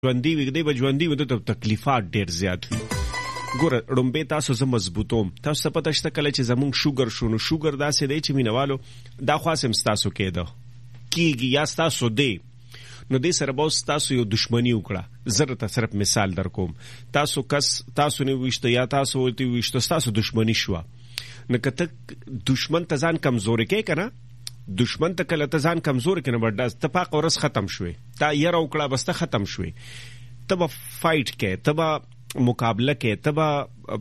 ژوندي وي دی به ژوندي وي ته تکلیفات ډېر زیات وي. ګوره ړومبې تاسو زه مضبوطوم، تاسو ته پته شته کله چې زمونږ شوګر شو نو شوګر داسې دی چې مینوالو دا خاص هم ستاسو کېږي یا ستاسو دی نو دې سره به تاسو یو دشمني وکړه. زه درته صرف مثال در کوم، تاسو نه ویشته یا تاسو ورته ویشته ستاسو دشمني شوه نو که ته دشمن ته ځان کمزوري کوې که نه، دشمن ته کله ته ځان کمزوري کوې نو بډا ته پاک ورځ ختم شوې، تا یره وکړه بس ته ختم شوې. ته به فایټ کوې، ته به مقابله کې، ته به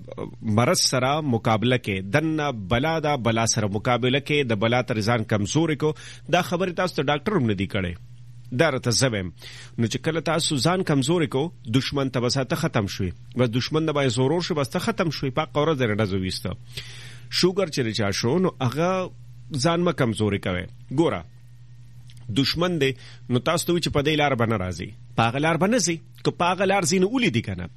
مرض سره مقابله کې، دنه بلا دا بلا سره مقابله کې، د بلا تر ځان کمزوري کو. دا خبره تاسو ته ډاکټر هم نه دی کړی، دا راته زبم. نو چې کله تاسو ځان کمزوري کو دشمن ته بس ته ختم شوي، بس دشمن نه به زورور شو بس ته ختم شوي، پاک اورز نه زويسته. شوګر چې چا شو نو هغه ځان ما کمزوري کوي. ګوره دشمن دی نو تاسو ته چې په دې لار باندې راځي، پاغه لار باندې سي که پاغه لار زین اولی دی کنه.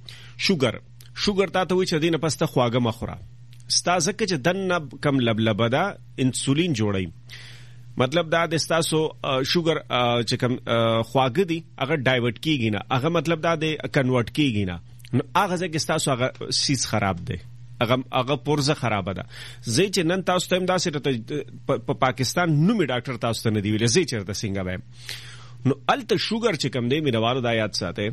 شوګر تا ته وی چې دینه پسته خواګه مخوره ستا ځکه چې دنه کم لبلبه دا انسولین جوړي، مطلب دا د تاسو شوګر چې کم خواګه دي هغه ډایورټ کیږي نه، هغه مطلب دا د کنورټ کیږي نه، نو هغه ځکه تاسو هغه سیس خراب دی، هغه پرزه خرابه ده. زه چې نن تاسو ته هم داسې په پاکستان نومي ډاکټر تاسو ته نه دی ویل، زه چېرته څنګه وایم. نو الته شوګر چې کم دی مینوالو دا یاد ساتئ،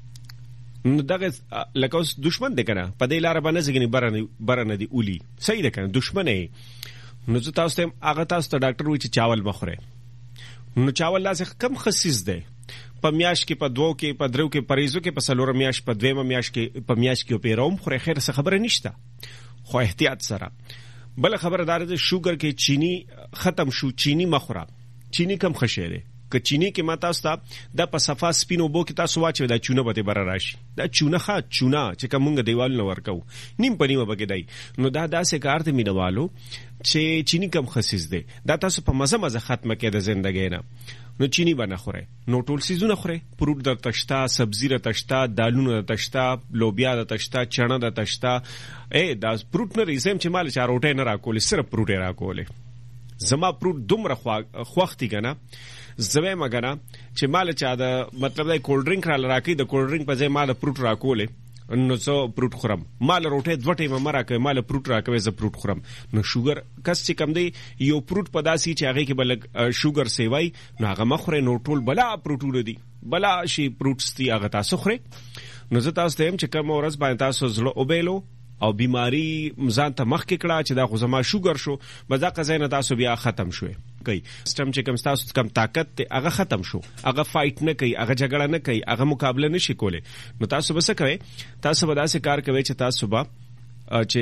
نو دغه لکه اوس دشمن دی که نه، په دې لاره باندې ځګنې بره نه دی اولی، صحیح ده که نه، دشمن یې. نو زه تاسو ته هغه تاسو ته ډاکټر وایي چې چاول مه خورئ. نو چاول داسې کم خصیص دی، په میاشت کې په 2 کې په 3 کې پریزو کې په 4 میاشت په 2 میاشت کې په میاشت کې پیروم خوري، خیر څه خبره نشته، خو احتیاط سره. بل خبره دار ده شوګر کې چینی ختم شو، چینی مخوره، چینی کم خشه ده که چینی کې ما تاسو ته د په صفا سپینو بو کې تاسو واچو دا چونه به بره راشي، دا چونه چې کومه دیوال نو ورکو نیم پنیمه بګی دی. نو دا داسې کار ته مینوالو چې چینی کم خصیص ده، دا تاسو په مزه ختمه کې د ژوندۍ نه. نو چینی باندې خوره، نو ټول سیزونه خوره، پروت د تشتا، سبزی د تشتا، دالونه د تشتا، لوبیا د تشتا، چنا د تشتا. دا پروت نه ریزم چې مال چا روټه نه راکولې، صرف پروت راکولې. زما پروت دومره خوختي کنه زوی مګنه چې مال چا د مطلب د کولډ ډرینک را راکې، د کولډ ډرینک په ځای مال پروت راکولې، نو زه پروت خورم. مال روټه دوه ټیمه مره کوي، مال پروت راکوي، زه پروت خورم. نو شوګر کس چې کم دی یو پروت پداسي چې هغه کې بل شوګر سیوای نو هغه مخره، نو ټول بلا پروتونه دي، بلا شي پروتستي هغه تاسو خوري. نو زه تاسو ته هم چې کوم ورځ باندې تاسو زړه اوبېلو او بیماری ځان ته مخ کې کړه چې دا خو زما شوګر شو، بزا قزینه تاسو بیا ختم شوي کوي. سیستم چې کوم تاسو کم طاقت ته هغه ختم شو، هغه فایټ نه کوي، هغه جګړه نه کوي، هغه مقابله نشي کوله. نو تاسو به څه کوئ؟ تاسو به داسې کار کوئ چې تاسو به چې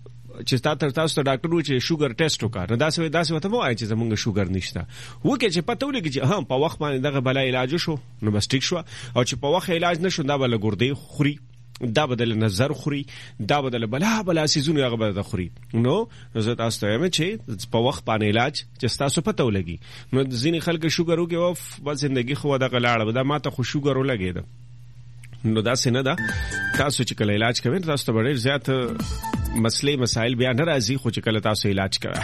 تاسو ته ډاکټر وایي چې شوګر ټیسټ وکړه، نو داسې وته وایي چې زمونږ شوګر نشته، وکړي چې پته ولګي چې په وخت باندې دغه بلا علاج شو نو بس ټیک شو، او چې په وخت علاج نشو دا بل ګردې خوري، دا بدل نظر خوري، دا بدل بلا سيزونه هغه بدل خوري. نو زه تاسو ته وایم چې په وخت باندې علاج چې تاسو پته ولګي. نو ځینې خلک شوګر وکي او په ژوندۍ خو دا غلاړه دا ماته خو شوګر ولګید. نو دا څنګه ده، تاسو چې کله علاج کوئ تاسو ته ډېر زیات مسلې مسائل بیا نه راځي، خو چې کله تاسو علاج کوئ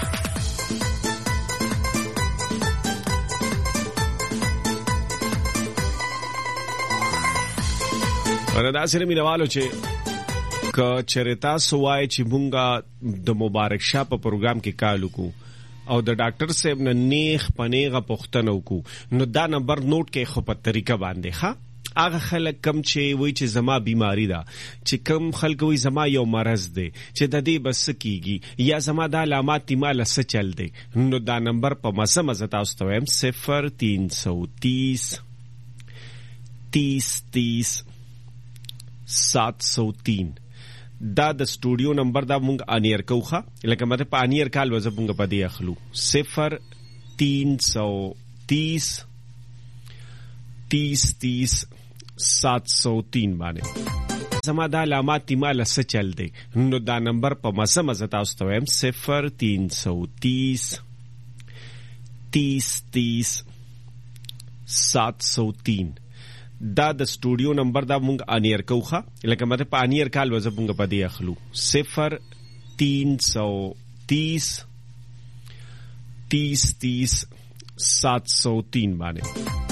وردا سره مینوالو چې چرتا سوای چې مونږه د مبارک شاه په پروګرام کې کالو کو او د ډاکټر صاحب نه نیخ پنیغه پختنو کو، نو دا نمبر نوٹ کې خو په طریقه باندې ښه هغه خلک کم چې وای چې زما بیماری ده، چې کم خلک وای زما یو مرض دی چې د دې بس کیږي یا زما د علامات مال څه چل دی، نو دا نمبر په مزه تاسو ته وایم 0330 30 703. دا د سټوډیو نمبر دا مونږ انیر کوخه، لکه مته په انیر کال وځه مونږ په دې اخلو 0330 703 باندې زما د علامات مال څه چل دی، نو دا نمبر په مزه تاسو ته وایم 0330 703. دا د سټوډیو نمبر دا مونږ انیر کوخه، لکه مته په انیر کال وځه مونږ په دې اخلو 0330 703 باندې